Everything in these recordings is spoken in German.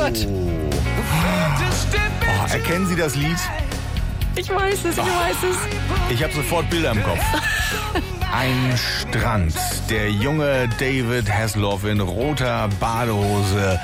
Gott. Oh, erkennen Sie das Lied? Ich weiß es. Ich habe sofort Bilder im Kopf. Ein Strand. Der junge David Hasselhoff in roter Badehose,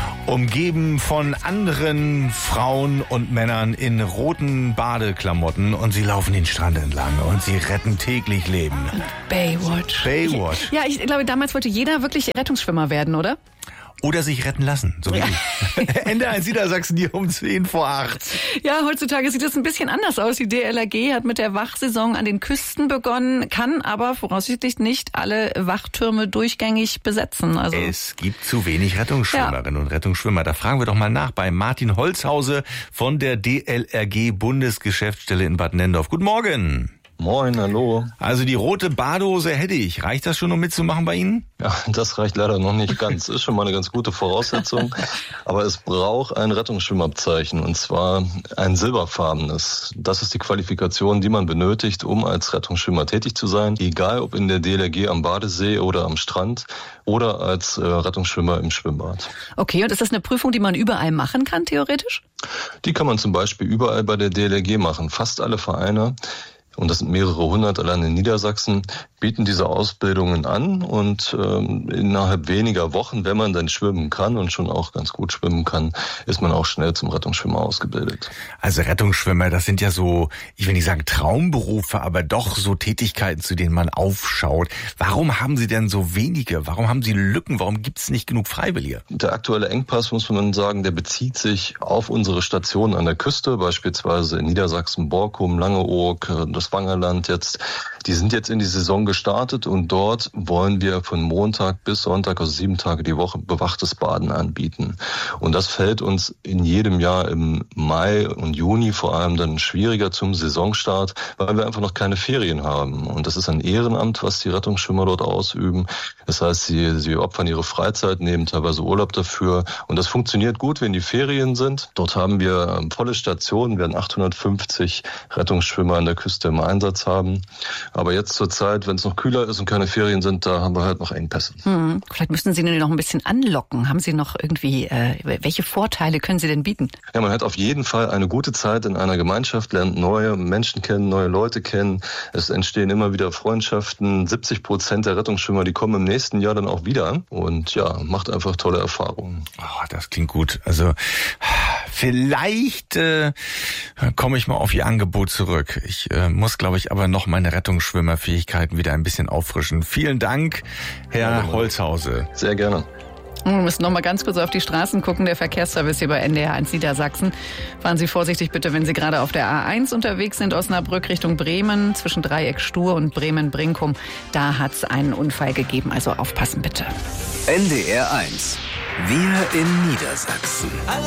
umgeben von anderen Frauen und Männern in roten Badeklamotten, und sie laufen den Strand entlang und sie retten täglich Leben. Baywatch. Ich glaube, damals wollte jeder wirklich Rettungsschwimmer werden, oder? Oder sich retten lassen, so wie ich. NDR1 Niedersachsen hier um 7:50. Ja, heutzutage sieht es ein bisschen anders aus. Die DLRG hat mit der Wachsaison an den Küsten begonnen, kann aber voraussichtlich nicht alle Wachtürme durchgängig besetzen. Also Es gibt zu wenig Rettungsschwimmerinnen und Rettungsschwimmer. Da fragen wir doch mal nach bei Martin Holzhause von der DLRG Bundesgeschäftsstelle in Bad Nendorf. Guten Morgen. Moin, hallo. Also die rote Badehose hätte ich. Reicht das schon, um mitzumachen bei Ihnen? Ja, das reicht leider noch nicht ganz. Ist schon mal eine ganz gute Voraussetzung. Aber es braucht ein Rettungsschwimmabzeichen, und zwar ein silberfarbenes. Das ist die Qualifikation, die man benötigt, um als Rettungsschwimmer tätig zu sein. Egal ob in der DLRG am Badesee oder am Strand oder als Rettungsschwimmer im Schwimmbad. Okay, und ist das eine Prüfung, die man überall machen kann, theoretisch? Die kann man zum Beispiel überall bei der DLRG machen. Fast alle Vereine, und das sind mehrere hundert allein in Niedersachsen, bieten diese Ausbildungen an, und innerhalb weniger Wochen, wenn man dann schwimmen kann und schon auch ganz gut schwimmen kann, ist man auch schnell zum Rettungsschwimmer ausgebildet. Also Rettungsschwimmer, das sind ja so, ich will nicht sagen Traumberufe, aber doch so Tätigkeiten, zu denen man aufschaut. Warum haben Sie denn so wenige? Warum haben Sie Lücken? Warum gibt es nicht genug Freiwillige? Der aktuelle Engpass, muss man sagen, der bezieht sich auf unsere Stationen an der Küste, beispielsweise in Niedersachsen, Borkum, Langeoog, das Wangerland jetzt. Die sind jetzt in die Saison gestartet, und dort wollen wir von Montag bis Sonntag, also 7 Tage die Woche, bewachtes Baden anbieten. Und das fällt uns in jedem Jahr im Mai und Juni vor allem dann schwieriger zum Saisonstart, weil wir einfach noch keine Ferien haben. Und das ist ein Ehrenamt, was die Rettungsschwimmer dort ausüben. Das heißt, sie opfern ihre Freizeit, nehmen teilweise Urlaub dafür. Und das funktioniert gut, wenn die Ferien sind. Dort haben wir volle Stationen, werden 850 Rettungsschwimmer an der Küste im Einsatz haben. Aber jetzt zur Zeit, wenn es noch kühler ist und keine Ferien sind, da haben wir halt noch Engpässe. Vielleicht müssten Sie noch ein bisschen anlocken. Haben Sie noch irgendwie, welche Vorteile können Sie denn bieten? Ja, man hat auf jeden Fall eine gute Zeit in einer Gemeinschaft, lernt neue Menschen kennen, neue Leute kennen. Es entstehen immer wieder Freundschaften. 70% der Rettungsschwimmer, die kommen im nächsten Jahr dann auch wieder. Und ja, macht einfach tolle Erfahrungen. Oh, das klingt gut. Also vielleicht komme ich mal auf Ihr Angebot zurück. Ich muss, glaube ich, aber noch meine Rettungsschwimmerfähigkeiten wieder ein bisschen auffrischen. Vielen Dank, Herr Holzhause. Sehr gerne. Wir müssen noch mal ganz kurz auf die Straßen gucken. Der Verkehrsservice hier bei NDR1 Niedersachsen. Fahren Sie vorsichtig bitte, wenn Sie gerade auf der A1 unterwegs sind, Osnabrück Richtung Bremen, zwischen Dreieck Stur und Bremen-Brinkum. Da hat es einen Unfall gegeben, also aufpassen bitte. NDR1. Wir in Niedersachsen.